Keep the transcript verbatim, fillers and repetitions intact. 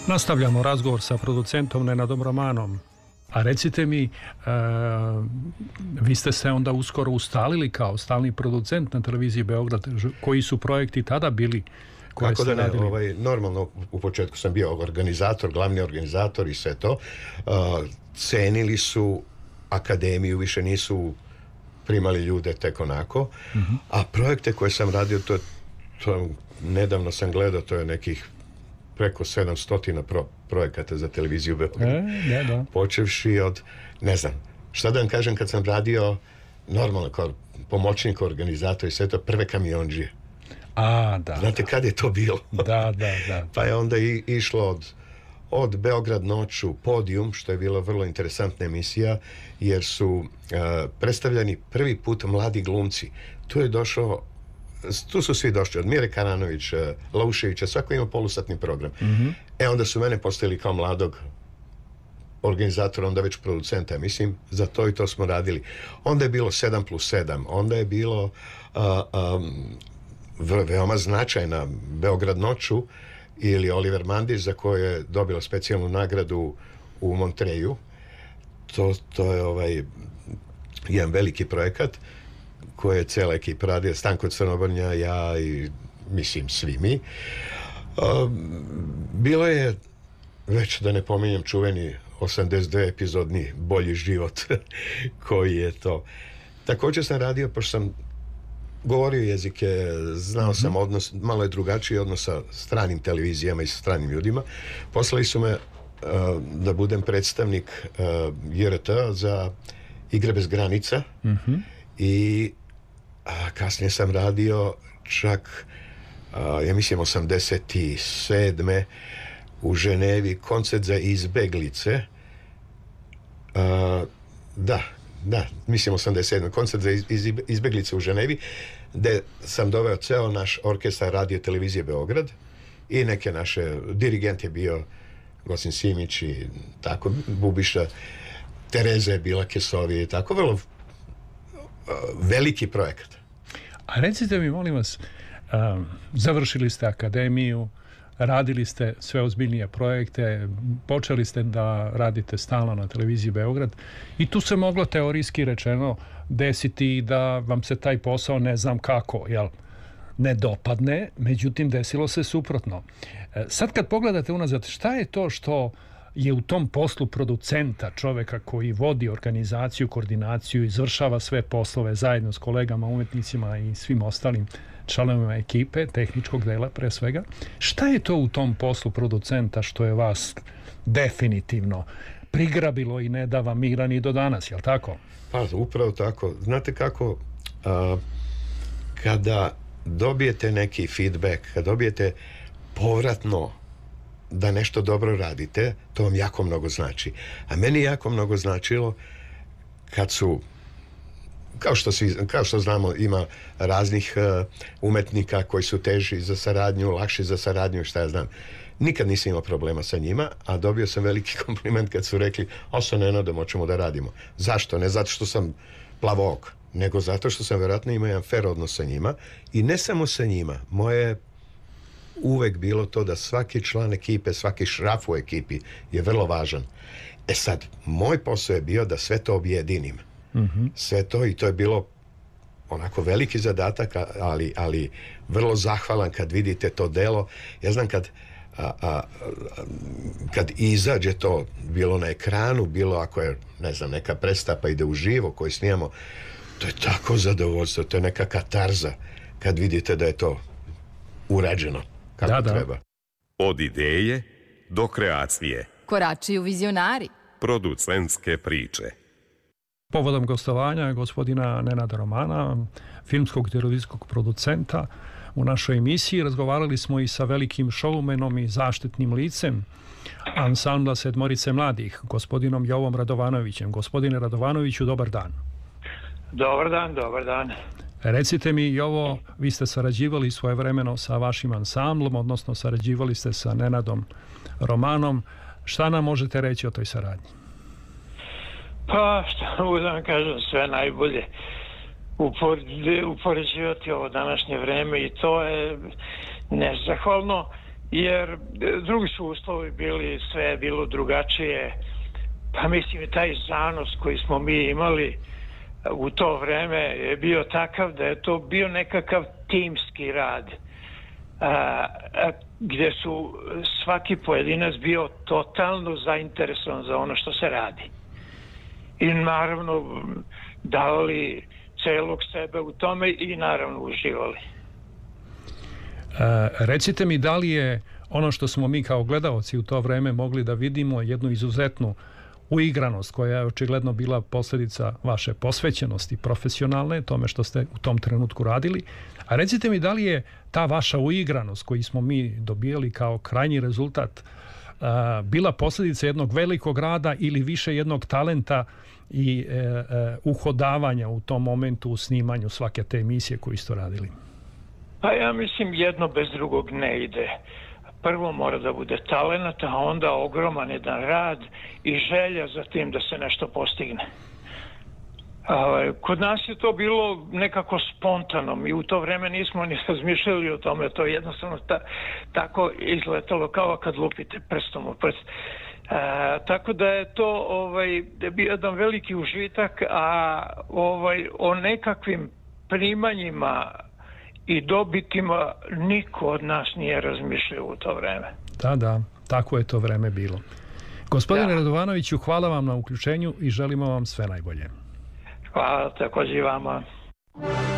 Nastavljamo razgovor sa producentom Nenadom Romanom. A recite mi, e, vi ste se onda uskoro ustalili kao stalni producent na televiziji Beograd. Koji su projekti tada bili koje Kako ste da ne, radili? ovaj, normalno u početku sam bio organizator, glavni organizator i sve to. Uh, cenili su akademiju, više nisu primali ljude tek onako. Uh-huh. A projekte koje sam radio, to, to nedavno sam gledao, to je nekih preko sedamsto pro, projekata za televiziju Beograd. E, da, da. Počevši od, ne znam, šta da vam kažem, kad sam radio normalno kao pomoćnik organizator i sve to, prve kamiondžije. A, da. Znate da. kad je to bilo? Da, da, da. Pa je onda i, išlo od, od Beograd noću, Podijum, što je bila vrlo interesantna emisija, jer su uh, predstavljani prvi put mladi glumci. Tu je došao, tu su svi došli, od Mire Karanović, uh, Lauševića, svako ima polusatni program. Mm-hmm. E, onda su mene postavili kao mladog organizatora, onda već producenta, mislim, za to i to smo radili. Onda je bilo sedam plus sedam, onda je bilo uh, um, veoma značajna Beograd noću ili Oliver Mandić, za koju je dobila specijalnu nagradu u Montreju. To, to je ovaj jedan veliki projekat koji je cijela ekipa radio, Stanko Crnobrnja, ja i mislim svi mi. Uh, bilo je, već da ne pominjem, čuveni osamdeset dve epizodni Bolji život koji je to. Također sam radio, pošto sam govorio jezike, znao sam mm-hmm. odnos, malo je drugačiji odnos sa stranim televizijama i sa stranim ljudima. Poslali su me uh, da budem predstavnik uh, J R T za Igre bez granica mm-hmm. i a, kasnije sam radio čak uh, ja mislim osamdeset sedme u Ženevi koncert za izbeglice. Uh, da Da, mislim osamdeset sedme koncert za iz, iz, izbeglice u Ženevi, gde sam doveo ceo naš orkestar radio televizije Beograd i neke naše, dirigent je bio Gosin Simić i tako, Bubiša, Tereza je bila Kesovi i tako, vrlo uh, veliki projekat. A recite mi, molim vas, um, završili ste akademiju, radili ste sve ozbiljnije projekte, počeli ste da radite stalno na televiziji Beograd i tu se moglo teorijski rečeno desiti da vam se taj posao ne znam kako, jel, ne dopadne, međutim desilo se suprotno. Sad kad pogledate unazad, šta je to što je u tom poslu producenta, čoveka koji vodi organizaciju, koordinaciju, izvršava sve poslove zajedno s kolegama, umetnicima i svim ostalim članovima ekipe, tehničkog dela pre svega. Šta je to u tom poslu producenta što je vas definitivno prigrabilo i ne da vam mira ni do danas, jel tako? Pa, upravo tako. Znate kako, a, kada dobijete neki feedback, kada dobijete povratno da nešto dobro radite, to vam jako mnogo znači. A meni jako mnogo značilo kad su, kao što, svi, kao što znamo, ima raznih uh, umetnika koji su teži za saradnju, lakši za saradnju, šta ja znam. Nikad nisam imao problema sa njima, a dobio sam veliki kompliment kad su rekli, o sa Nenadom hoćemo da radimo. Zašto? Ne zato što sam plavok, nego zato što sam vjerojatno imao jedan fair odnos sa njima. I ne samo sa njima. Moje uvek bilo to da svaki član ekipe, svaki šraf u ekipi je vrlo važan. E sad, moj posao je bio da sve to objedinim. Mm-hmm. Sve to, i to je bilo onako veliki zadatak, ali, ali vrlo zahvalan kad vidite to delo. Ja znam kad a, a, kad izađe to, bilo na ekranu, bilo ako je, ne znam, neka predstava pa ide uživo koju snijamo, to je tako zadovoljstvo, to je neka katarza kad vidite da je to urađeno kako da, da. treba. Od ideje do kreacije. Korači u vizionari. Producentske priče. Povodom gostovanja gospodina Nenada Romana, filmskog televizijskog producenta, u našoj emisiji razgovarali smo i sa velikim šoumenom i zaštitnim licem ansambla Sedmorice mladih, gospodinom Jovom Radovanovićem. Gospodine Radovanoviću, dobar dan. Dobar dan, dobar dan. Recite mi, Jovo, vi ste sarađivali svojevremeno sa vašim ansamblom, odnosno sarađivali ste sa Nenadom Romanom. Šta nam možete reći o toj saradnji? Pa, što mogu da vam kažem, sve najbolje. Upoređivati ovo današnje vreme i to je nezahvalno, jer drugi su uslovi bili, sve je bilo drugačije. Pa mislim i taj zanos koji smo mi imali u to vreme je bio takav da je to bio nekakav timski rad. A, a, gdje su svaki pojedinac bio totalno zainteresovan za ono što se radi. I naravno davali celog sebe u tome i naravno uživali. A, recite mi, da li je ono što smo mi kao gledaoci u to vreme mogli da vidimo jednu izuzetnu uigranost koja je očigledno bila posljedica vaše posvećenosti profesionalne, tome što ste u tom trenutku radili. A recite mi, da li je ta vaša uigranost koju smo mi dobijali kao krajnji rezultat a, bila posljedica jednog velikog rada ili više jednog talenta i e, e, uhodavanja u tom momentu u snimanju svake te emisije koju ste radili? Pa ja mislim jedno bez drugog ne ide. Prvo mora da bude talent, a onda ogroman jedan rad i želja za tim da se nešto postigne. Kod nas je to bilo nekako spontano. Mi u to vreme nismo ni razmišljali o tome. To je jednostavno ta, tako izletalo kao kad lupite prstom u prst. A, tako da je to ovaj, da bio jedan veliki užitak, a ovaj, o nekakvim primanjima i dobitima niko od nas nije razmišljao u to vreme. Da, da, tako je to vreme bilo. Gospodine da. Radovanoviću, hvala vam na uključenju i želimo vam sve najbolje. Hvala također i vama.